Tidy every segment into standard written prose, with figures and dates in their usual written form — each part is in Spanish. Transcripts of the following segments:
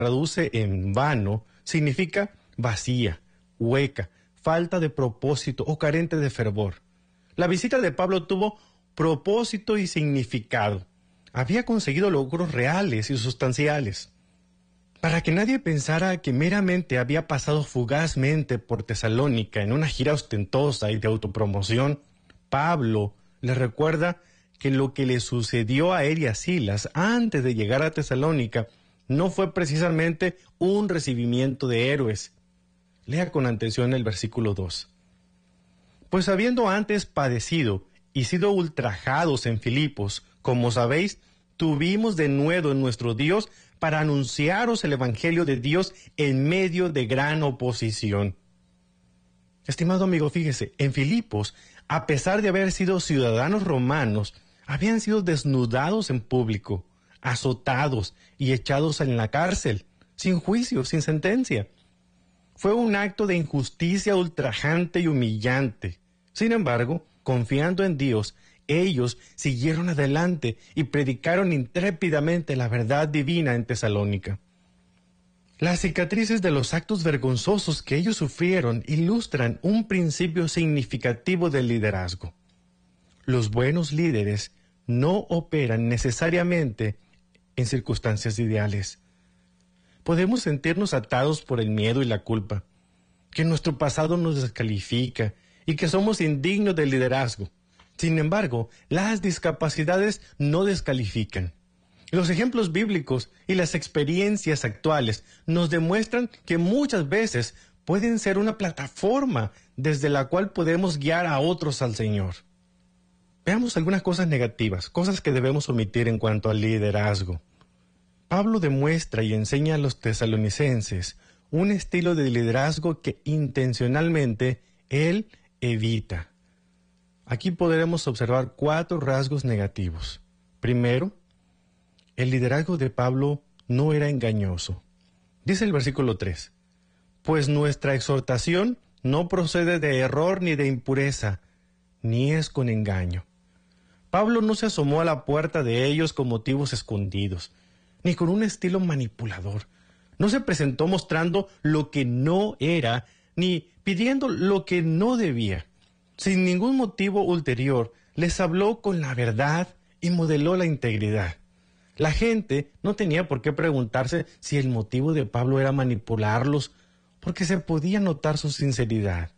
traduce en vano, significa vacía, hueca, falta de propósito o carente de fervor. La visita de Pablo tuvo propósito y significado. Había conseguido logros reales y sustanciales. Para que nadie pensara que meramente había pasado fugazmente por Tesalónica en una gira ostentosa y de autopromoción, Pablo le recuerda que lo que le sucedió a él y a Silas antes de llegar a Tesalónica no fue precisamente un recibimiento de héroes. Lea con atención el versículo 2. Pues habiendo antes padecido y sido ultrajados en Filipos, como sabéis, tuvimos de nuevo en nuestro Dios para anunciaros el Evangelio de Dios en medio de gran oposición. Estimado amigo, fíjese, en Filipos, a pesar de haber sido ciudadanos romanos, habían sido desnudados en público, azotados y echados en la cárcel, sin juicio, sin sentencia. Fue un acto de injusticia ultrajante y humillante. Sin embargo, confiando en Dios, ellos siguieron adelante y predicaron intrépidamente la verdad divina en Tesalónica. Las cicatrices de los actos vergonzosos que ellos sufrieron ilustran un principio significativo del liderazgo. Los buenos líderes no operan necesariamente en circunstancias ideales. Podemos sentirnos atados por el miedo y la culpa, que nuestro pasado nos descalifica y que somos indignos del liderazgo. Sin embargo, las discapacidades no descalifican. Los ejemplos bíblicos y las experiencias actuales nos demuestran que muchas veces pueden ser una plataforma desde la cual podemos guiar a otros al Señor. Veamos algunas cosas negativas, cosas que debemos omitir en cuanto al liderazgo. Pablo demuestra y enseña a los tesalonicenses un estilo de liderazgo que intencionalmente él evita. Aquí podremos observar 4 rasgos negativos. Primero, el liderazgo de Pablo no era engañoso. Dice el versículo 3, pues nuestra exhortación no procede de error ni de impureza, ni es con engaño. Pablo no se asomó a la puerta de ellos con motivos escondidos, ni con un estilo manipulador. No se presentó mostrando lo que no era, ni pidiendo lo que no debía. Sin ningún motivo ulterior, les habló con la verdad y modeló la integridad. La gente no tenía por qué preguntarse si el motivo de Pablo era manipularlos, porque se podía notar su sinceridad.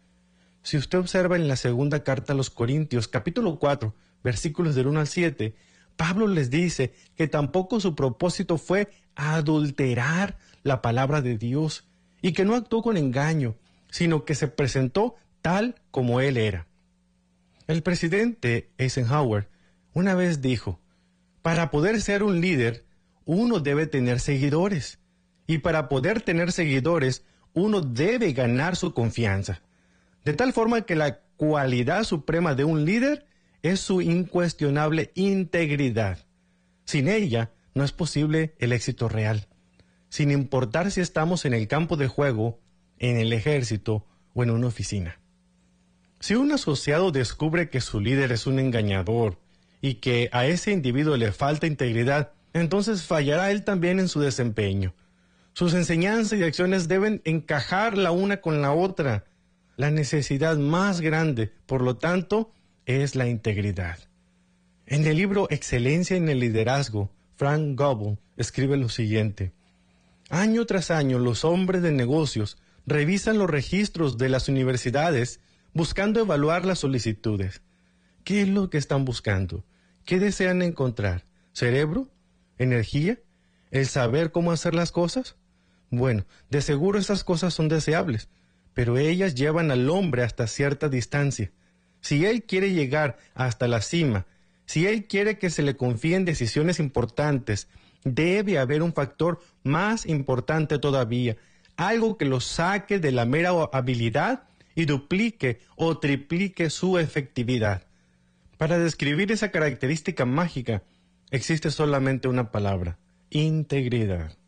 Si usted observa en la segunda carta a los Corintios, capítulo 4, versículos del 1 al 7, Pablo les dice que tampoco su propósito fue adulterar la palabra de Dios y que no actuó con engaño, sino que se presentó tal como él era. El presidente Eisenhower una vez dijo, para poder ser un líder, uno debe tener seguidores, y para poder tener seguidores, uno debe ganar su confianza. De tal forma que la cualidad suprema de un líder es su incuestionable integridad. Sin ella, no es posible el éxito real, sin importar si estamos en el campo de juego, en el ejército o en una oficina. Si un asociado descubre que su líder es un engañador y que a ese individuo le falta integridad, entonces fallará él también en su desempeño. Sus enseñanzas y acciones deben encajar la una con la otra. La necesidad más grande, por lo tanto, es la integridad. En el libro Excelencia en el Liderazgo, Frank Goebel escribe lo siguiente: año tras año los hombres de negocios revisan los registros de las universidades buscando evaluar las solicitudes. ¿Qué es lo que están buscando? ¿Qué desean encontrar? ¿Cerebro? ¿Energía? ¿El saber cómo hacer las cosas? Bueno, de seguro esas cosas son deseables, pero ellas llevan al hombre hasta cierta distancia. Si él quiere llegar hasta la cima, si él quiere que se le confíen decisiones importantes, debe haber un factor más importante todavía, algo que lo saque de la mera habilidad y duplique o triplique su efectividad. Para describir esa característica mágica, existe solamente una palabra: integridad.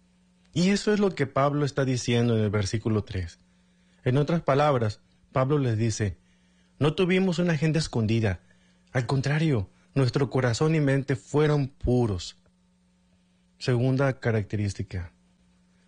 Y eso es lo que Pablo está diciendo en el versículo 3. En otras palabras, Pablo les dice, no tuvimos una agenda escondida. Al contrario, nuestro corazón y mente fueron puros. Segunda característica,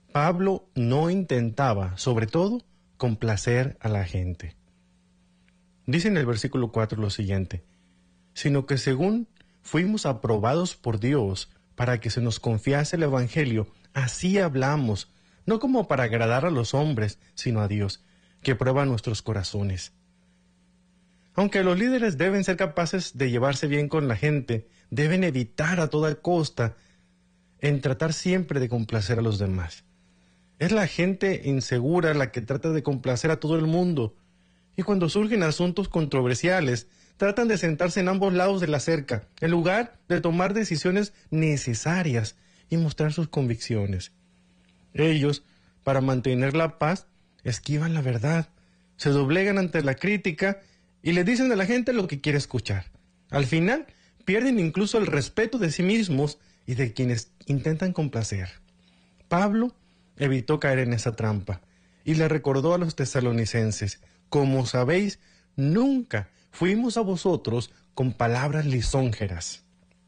Pablo no intentaba, sobre todo, complacer a la gente. Dice en el versículo 4 lo siguiente: sino que según fuimos aprobados por Dios para que se nos confiase el Evangelio, así hablamos, no como para agradar a los hombres, sino a Dios, que prueba nuestros corazones. Aunque los líderes deben ser capaces de llevarse bien con la gente, deben evitar a toda costa en tratar siempre de complacer a los demás. Es la gente insegura la que trata de complacer a todo el mundo, y cuando surgen asuntos controversiales, tratan de sentarse en ambos lados de la cerca, en lugar de tomar decisiones necesarias y mostrar sus convicciones. Ellos, para mantener la paz, esquivan la verdad, se doblegan ante la crítica y le dicen a la gente lo que quiere escuchar. Al final, pierden incluso el respeto de sí mismos y de quienes intentan complacer. Pablo evitó caer en esa trampa y le recordó a los tesalonicenses: como sabéis, nunca fuimos a vosotros con palabras lisonjeras.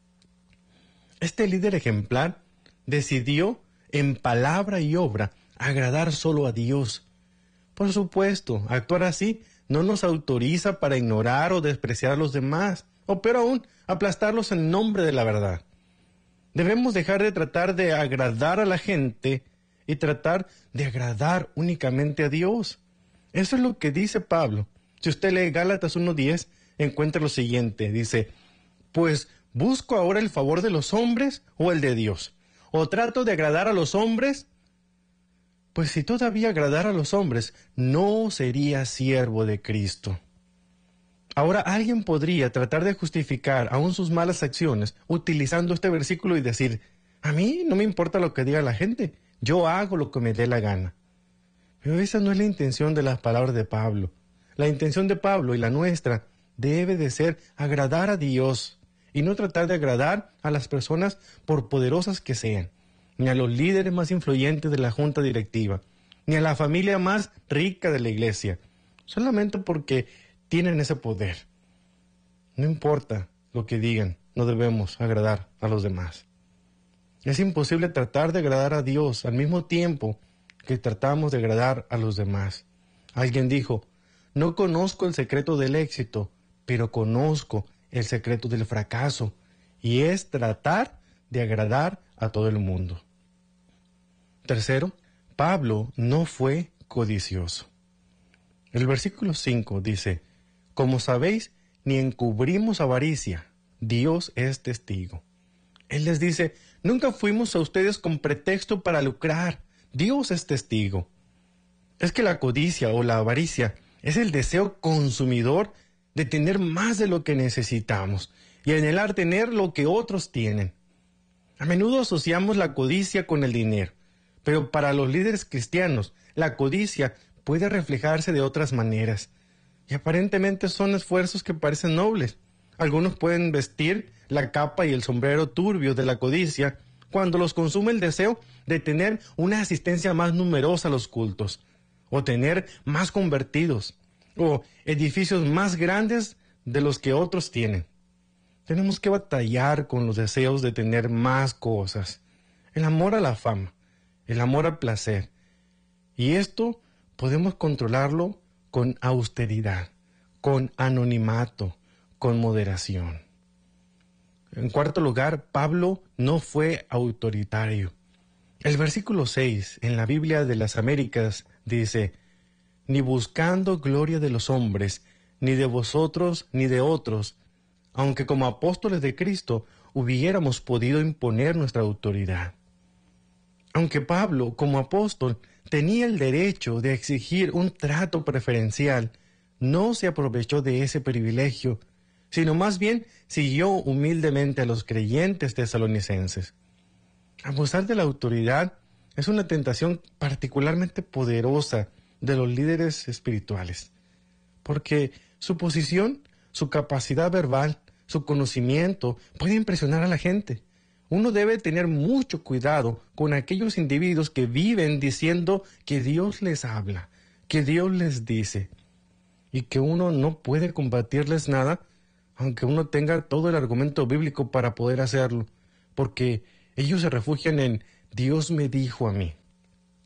Este líder ejemplar decidió, en palabra y obra, agradar solo a Dios. Por supuesto, actuar así no nos autoriza para ignorar o despreciar a los demás, o peor aún, aplastarlos en nombre de la verdad. Debemos dejar de tratar de agradar a la gente y tratar de agradar únicamente a Dios. Eso es lo que dice Pablo. Si usted lee Gálatas 1:10, encuentra lo siguiente. Dice: pues, ¿busco ahora el favor de los hombres o el de Dios? ¿O trato de agradar a los hombres? Pues si todavía agradara a los hombres, no sería siervo de Cristo. Ahora alguien podría tratar de justificar aún sus malas acciones utilizando este versículo y decir: a mí no me importa lo que diga la gente, yo hago lo que me dé la gana. Pero esa no es la intención de las palabras de Pablo. La intención de Pablo y la nuestra debe de ser agradar a Dios y no tratar de agradar a las personas por poderosas que sean, ni a los líderes más influyentes de la junta directiva, ni a la familia más rica de la iglesia, solamente porque tienen ese poder. No importa lo que digan, no debemos agradar a los demás. Es imposible tratar de agradar a Dios al mismo tiempo que tratamos de agradar a los demás. Alguien dijo: no conozco el secreto del éxito, pero conozco el secreto del fracaso, y es tratar de agradar a todo el mundo. Tercero, Pablo no fue codicioso. El versículo 5 dice: como sabéis, ni encubrimos avaricia, Dios es testigo. Él les dice: nunca fuimos a ustedes con pretexto para lucrar, Dios es testigo. Es que la codicia o la avaricia es el deseo consumidor de tener más de lo que necesitamos y anhelar tener lo que otros tienen. A menudo asociamos la codicia con el dinero, pero para los líderes cristianos, la codicia puede reflejarse de otras maneras, y aparentemente son esfuerzos que parecen nobles. Algunos pueden vestir la capa y el sombrero turbios de la codicia cuando los consume el deseo de tener una asistencia más numerosa a los cultos, o tener más convertidos, o edificios más grandes de los que otros tienen. Tenemos que batallar con los deseos de tener más cosas, el amor a la fama, el amor al placer, y esto podemos controlarlo con austeridad, con anonimato, con moderación. En cuarto lugar, Pablo no fue autoritario. El versículo 6 en la Biblia de las Américas dice: ni buscando gloria de los hombres, ni de vosotros, ni de otros, aunque como apóstoles de Cristo hubiéramos podido imponer nuestra autoridad. Aunque Pablo, como apóstol, tenía el derecho de exigir un trato preferencial, no se aprovechó de ese privilegio, sino más bien siguió humildemente a los creyentes tesalonicenses. Abusar de la autoridad es una tentación particularmente poderosa de los líderes espirituales, porque su posición, su capacidad verbal, su conocimiento puede impresionar a la gente. Uno debe tener mucho cuidado con aquellos individuos que viven diciendo que Dios les habla, que Dios les dice, y que uno no puede combatirles nada, aunque uno tenga todo el argumento bíblico para poder hacerlo, porque ellos se refugian en Dios me dijo a mí.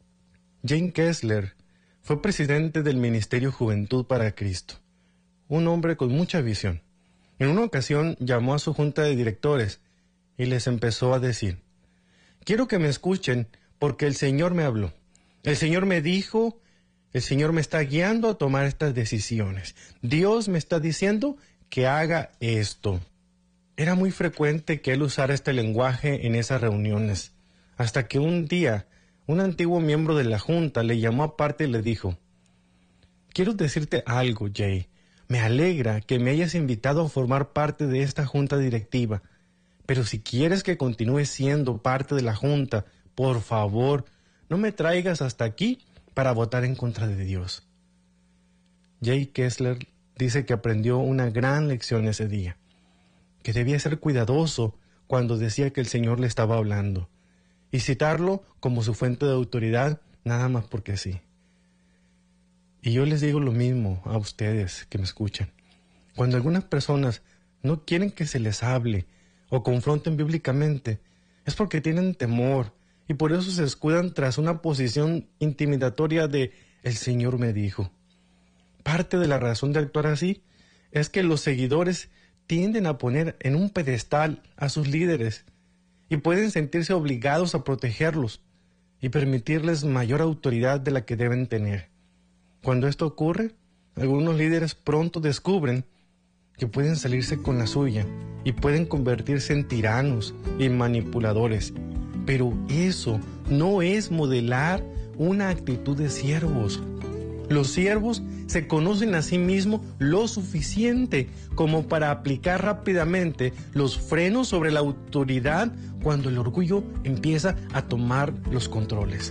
James Kessler fue presidente del Ministerio Juventud para Cristo, un hombre con mucha visión. En una ocasión llamó a su junta de directores y les empezó a decir: quiero que me escuchen porque el Señor me habló. El Señor me dijo, el Señor me está guiando a tomar estas decisiones. Dios me está diciendo que haga esto. Era muy frecuente que él usara este lenguaje en esas reuniones, hasta que un día un antiguo miembro de la junta le llamó aparte y le dijo: quiero decirte algo, Jay. Me alegra que me hayas invitado a formar parte de esta junta directiva, pero si quieres que continúe siendo parte de la junta, por favor, no me traigas hasta aquí para votar en contra de Dios. Jay Kessler dice que aprendió una gran lección ese día, que debía ser cuidadoso cuando decía que el Señor le estaba hablando, y citarlo como su fuente de autoridad nada más porque sí. Y yo les digo lo mismo a ustedes que me escuchan. Cuando algunas personas no quieren que se les hable o confronten bíblicamente, es porque tienen temor y por eso se escudan tras una posición intimidatoria de "el Señor me dijo". Parte de la razón de actuar así es que los seguidores tienden a poner en un pedestal a sus líderes y pueden sentirse obligados a protegerlos y permitirles mayor autoridad de la que deben tener. Cuando esto ocurre, algunos líderes pronto descubren que pueden salirse con la suya y pueden convertirse en tiranos y manipuladores. Pero eso no es modelar una actitud de siervos. Los siervos se conocen a sí mismos lo suficiente como para aplicar rápidamente los frenos sobre la autoridad cuando el orgullo empieza a tomar los controles.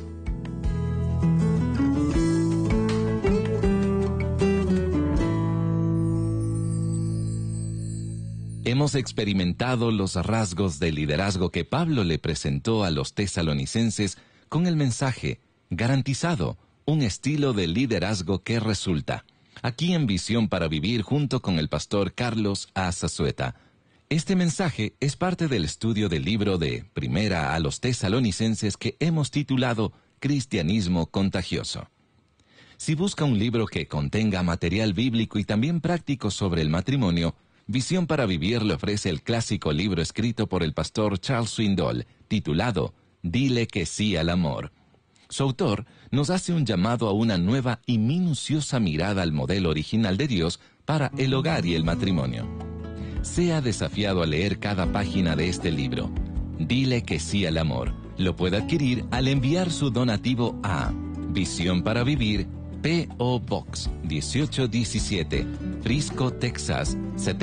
Hemos experimentado los rasgos de liderazgo que Pablo le presentó a los tesalonicenses con el mensaje garantizado, un estilo de liderazgo que resulta. Aquí en Visión para Vivir junto con el pastor Carlos A. Zazueta. Este mensaje es parte del estudio del libro de Primera a los Tesalonicenses que hemos titulado Cristianismo Contagioso. Si busca un libro que contenga material bíblico y también práctico sobre el matrimonio, Visión para Vivir le ofrece el clásico libro escrito por el pastor Charles Swindoll, titulado Dile que sí al amor. Su autor nos hace un llamado a una nueva y minuciosa mirada al modelo original de Dios para el hogar y el matrimonio. Sea desafiado a leer cada página de este libro. Dile que sí al amor. Lo puede adquirir al enviar su donativo a Visión para Vivir, P.O. Box 1817, Frisco, Texas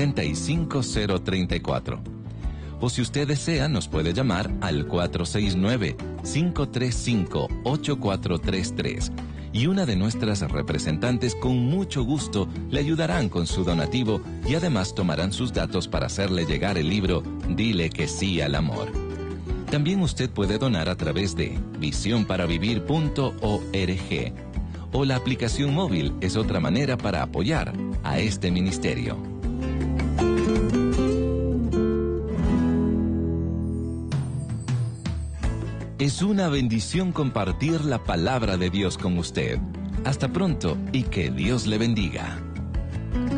75034. O si usted desea, nos puede llamar al 469-535-8433 y una de nuestras representantes con mucho gusto le ayudarán con su donativo y además tomarán sus datos para hacerle llegar el libro Dile que sí al amor. También usted puede donar a través de visionparavivir.org o la aplicación móvil es otra manera para apoyar a este ministerio. Es una bendición compartir la palabra de Dios con usted. Hasta pronto y que Dios le bendiga.